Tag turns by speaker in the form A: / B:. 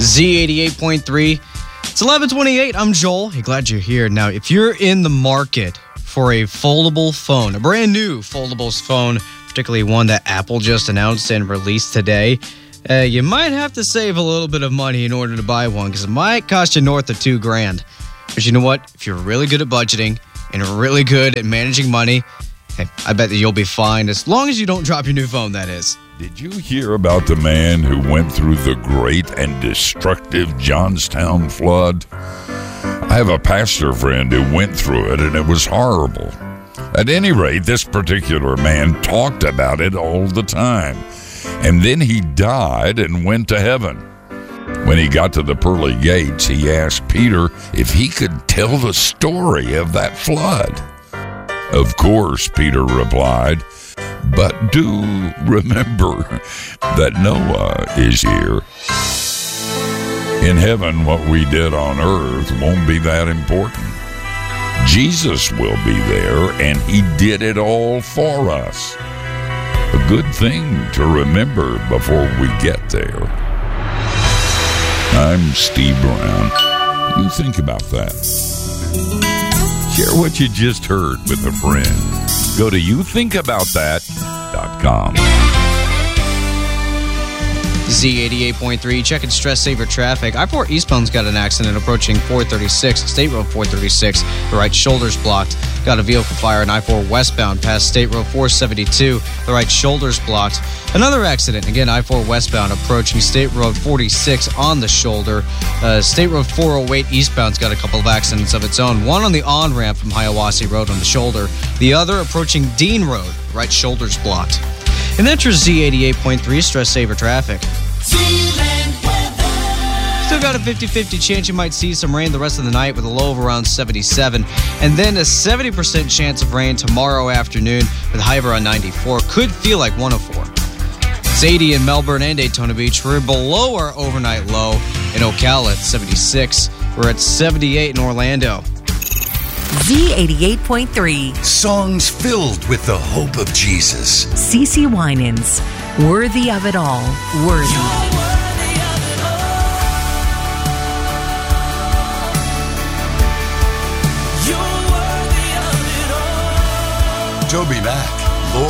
A: Z88.3. It's 11:28. I'm Joel. Hey, glad you're here. Now, if you're in the market for a foldable phone, a brand new foldable phone, particularly one that Apple just announced and released today, you might have to save a little bit of money in order to buy one because it might cost you north of $2,000. But you know what? If you're really good at budgeting and really good at managing money, hey, I bet that you'll be fine as long as you don't drop your new phone, that is.
B: Did you hear about the man who went through the great and destructive Johnstown flood? I have a pastor friend who went through it, and it was horrible. At any rate, this particular man talked about it all the time. And then he died and went to heaven. When he got to the pearly gates, he asked Peter if he could tell the story of that flood. Of course, Peter replied, but do remember that Noah is here. In heaven, what we did on earth won't be that important. Jesus will be there, and he did it all for us. A good thing to remember before we get there. I'm Steve Brown. You think about that. Share what you just heard with a friend. Go to youthinkaboutthat.com.
A: Z88.3, checking stress saver traffic. I-4 eastbound's got an accident approaching 436, State Road 436. The right shoulder's blocked. Got a vehicle fire in I-4 westbound past State Road 472. The right shoulder's blocked. Another accident, again, I-4 westbound approaching State Road 46 on the shoulder. State Road 408 eastbound's got a couple of accidents of its own. One on the on-ramp from Hiawassee Road on the shoulder. The other approaching Dean Road. Right shoulder's blocked. And that's your Z88.3 stress saver traffic. Still got a 50-50 chance you might see some rain the rest of the night with a low of around 77. And then a 70% chance of rain tomorrow afternoon with a high of around 94. Could feel like 104. It's 80 in Melbourne and Daytona Beach. We're below our overnight low in Ocala at 76. We're at 78 in Orlando.
C: Z88.3.
D: Songs filled with the hope of Jesus.
C: CeCe Winans. Worthy of it all. Worthy.
D: Toby Mac.